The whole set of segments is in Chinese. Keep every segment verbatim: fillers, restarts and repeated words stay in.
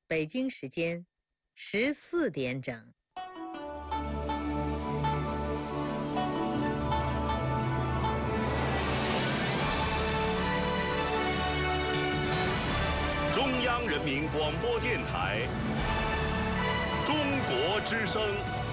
北京时间十四点整。 中央人民广播电台中国之声。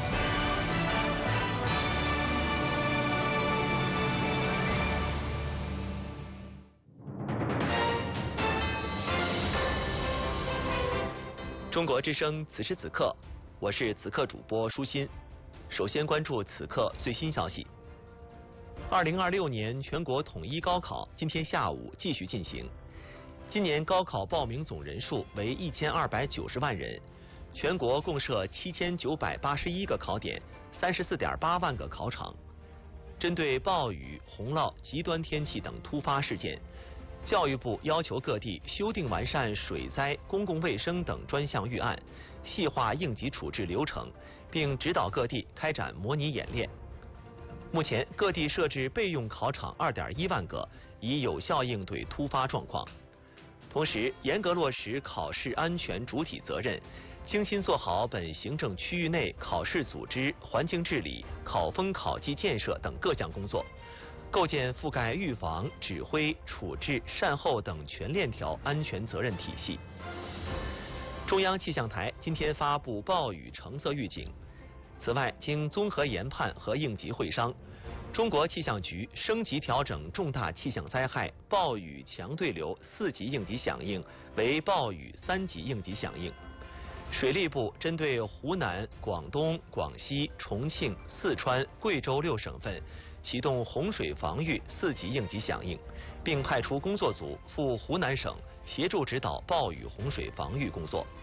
中国之声，此时此刻，我是此刻主播舒心。首先关注此刻最新消息。二零二六年全国统一高考今天下午继续进行。今年高考报名总人数为一千二百九十万人，全国共设七千九百八十一个考点，三十四点八万个考场。针对暴雨、洪涝、极端天气等突发事件，教育部要求各地修订完善水灾、公共卫生等专项预案，细化应急处置流程，并指导各地开展模拟演练。目前，各地设置备用考场二点一万个，以有效应对突发状况。同时，严格落实考试安全主体责任，精心做好本行政区域内考试组织、环境治理、考风考纪建设等各项工作，构建覆盖预防、指挥、处置、善后等全链条安全责任体系。中央气象台今天发布暴雨橙色预警。此外，经综合研判和应急会商，中国气象局升级调整重大气象灾害暴雨强对流四级应急响应为暴雨三级应急响应。水利部针对湖南、广东、广西、重庆、四川、贵州六省份启动洪水防御四级应急响应，并派出工作组赴湖南省协助指导暴雨洪水防御工作。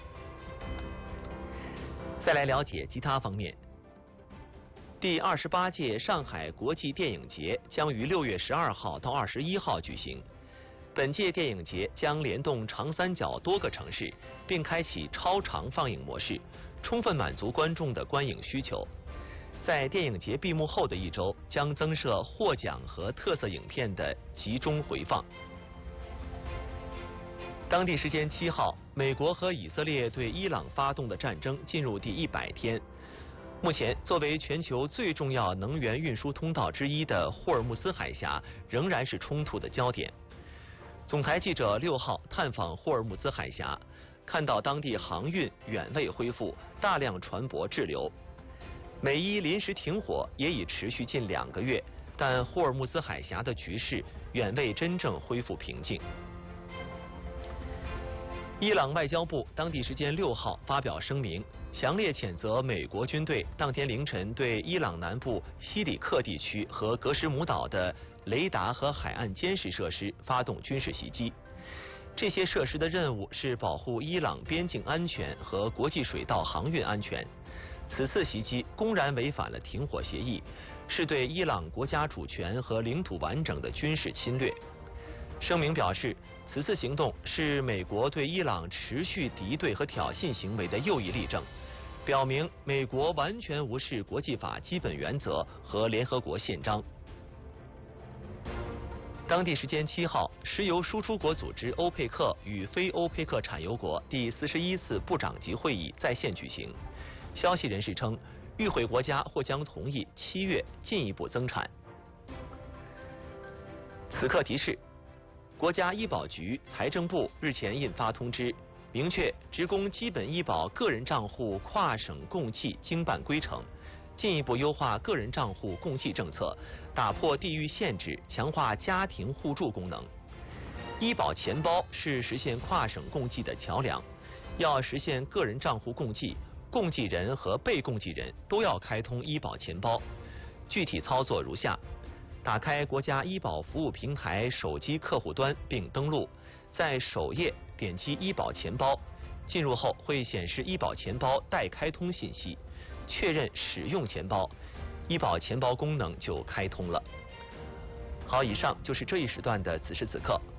再来了解其他方面。第二十八届上海国际电影节将于六月十二号到二十一号举行。本届电影节将联动长三角多个城市，并开启超长放映模式，充分满足观众的观影需求。在电影节闭幕后的一周，将增设获奖和特色影片的集中回放。当地时间七号，美国和以色列对伊朗发动的战争进入第一百天。目前，作为全球最重要能源运输通道之一的霍尔木兹海峡仍然是冲突的焦点。总台记者六号探访霍尔木兹海峡，看到当地航运远未恢复，大量船舶滞留。美伊临时停火也已持续近两个月，但霍尔木兹海峡的局势远未真正恢复平静。伊朗外交部当地时间六号发表声明，强烈谴责美国军队当天凌晨对伊朗南部西里克地区和格什姆岛的雷达和海岸监视设施发动军事袭击。这些设施的任务是保护伊朗边境安全和国际水道航运安全。此次袭击公然违反了停火协议，是对伊朗国家主权和领土完整的军事侵略。声明表示，此次行动是美国对伊朗持续敌对和挑衅行为的又一例证，表明美国完全无视国际法基本原则和联合国宪章。当地时间七号，石油输出国组织欧佩克与非欧佩克产油国第四十一次部长级会议在线举行。消息人士称，与会国家或将同意七月进一步增产。此刻提示。国家医保局、财政部日前印发通知，明确职工基本医保个人账户跨省共计经办规程，进一步优化个人账户共计政策，打破地域限制，强化家庭互助功能。医保钱包是实现跨省共计的桥梁，要实现个人账户共计，共计人和被共计人都要开通医保钱包。具体操作如下。打开国家医保服务平台手机客户端并登录，在首页点击医保钱包，进入后会显示医保钱包待开通信息，确认使用钱包，医保钱包功能就开通了。好，以上就是这一时段的此时此刻。